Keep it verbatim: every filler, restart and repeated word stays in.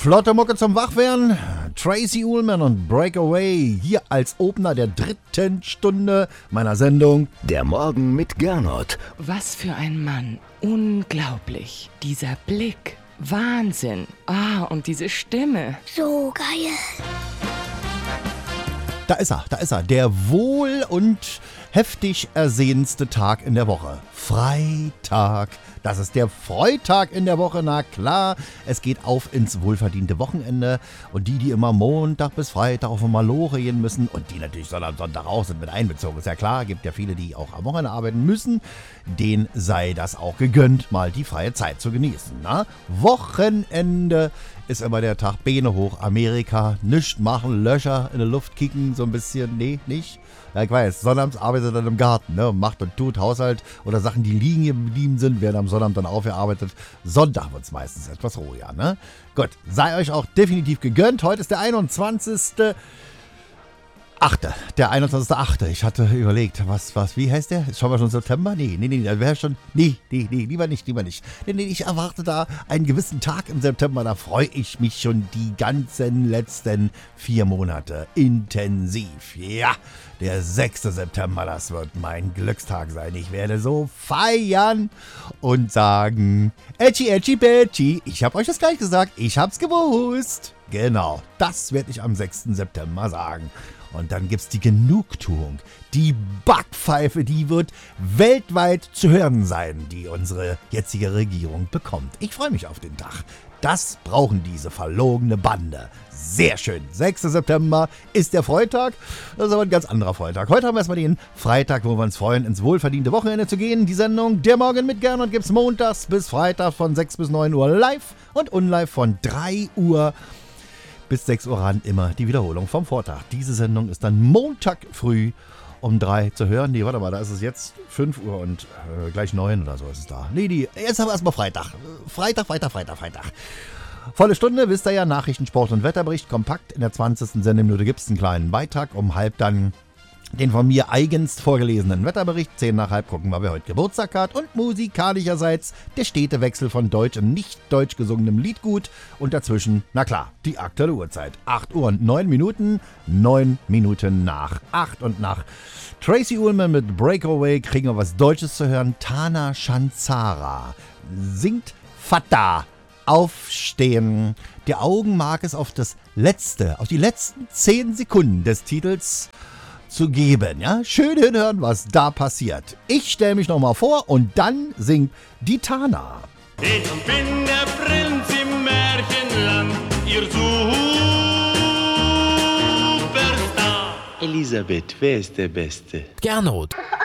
Flotte Mucke zum Wachwerden. Tracy Ullman und Breakaway hier als Opener der dritten Stunde meiner Sendung Der Morgen mit Gernot. Was für ein Mann. Unglaublich. Dieser Blick. Wahnsinn. Ah, und diese Stimme. So geil. Da ist er, da ist er. Der wohl und heftig ersehnendste Tag in der Woche. Freitag. Das ist der Freitag in der Woche, na klar. Es geht auf ins wohlverdiente Wochenende. Und die, die immer Montag bis Freitag auf Malore gehen müssen und die natürlich Sonntag, Sonntag auch sind mit einbezogen, ist ja klar. Gibt ja viele, die auch am Wochenende arbeiten müssen. Denen sei das auch gegönnt, mal die freie Zeit zu genießen. Na? Wochenende ist immer der Tag, Beine hoch, Amerika, nichts machen, Löcher in die Luft kicken, so ein bisschen, nee, nicht. Ja, ich weiß, sonnabends arbeitet er dann im Garten, ne, macht und tut Haushalt oder Sachen, die liegen geblieben sind, werden am Sonnabend dann aufgearbeitet. Sonntag wird es meistens etwas ruhiger, ne? Gut, sei euch auch definitiv gegönnt. Heute ist der einundzwanzigste Achte, der einundzwanzigste Achte Ich hatte überlegt, was, was, wie heißt der? Ist schon mal schon September? Nee, nee, nee, da wäre schon, nee, nee, nee, lieber nicht, lieber nicht. Nee, nee, ich erwarte da einen gewissen Tag im September, da freue ich mich schon die ganzen letzten vier Monate intensiv. Ja, der sechste September, das wird mein Glückstag sein. Ich werde so feiern und sagen, Ätschi, Ätschi, Betschi, ich hab euch das gleich gesagt, ich hab's gewusst. Genau, das werde ich am sechsten September sagen. Und dann gibt's die Genugtuung. Die Backpfeife, die wird weltweit zu hören sein, die unsere jetzige Regierung bekommt. Ich freue mich auf den Tag. Das brauchen diese verlogene Bande. Sehr schön. sechster September ist der Freitag. Das ist aber ein ganz anderer Freitag. Heute haben wir erstmal den Freitag, wo wir uns freuen, ins wohlverdiente Wochenende zu gehen. Die Sendung Der Morgen mit Gernot gibt's montags bis Freitag von sechs bis neun Uhr live und unlive von drei Uhr bis sechs Uhr ran, immer die Wiederholung vom Vortag. Diese Sendung ist dann Montag früh um drei zu hören. Nee, warte mal, da ist es jetzt fünf Uhr und äh, gleich neun oder so ist es da. Nee, die, jetzt haben wir erstmal Freitag. Freitag, Freitag, Freitag, Freitag. Volle Stunde, wisst ihr ja, Nachrichten, Sport und Wetterbericht kompakt. In der zwanzigsten Sendeminute gibt es einen kleinen Beitrag. Um halb dann den von mir eigens vorgelesenen Wetterbericht. Zehn nach halb gucken wir, wer heute Geburtstag hat. Und musikalischerseits der stete Wechsel von deutsch und nicht deutsch gesungenem Liedgut. Und dazwischen, na klar, die aktuelle Uhrzeit. acht Uhr und neun Minuten. neun Minuten nach acht und nach Tracy Ullman mit Breakaway kriegen wir was Deutsches zu hören. Tana Shanzara singt Fata. Aufstehen. Der Augenmark ist auf das letzte, auf die letzten zehn Sekunden des Titels zu geben. Ja? Schön hinhören, was da passiert. Ich stelle mich nochmal vor und dann singt die Tana. Ich bin der Prinz im Märchenland, ihr Superstar. Elisabeth, wer ist der Beste? Gernot.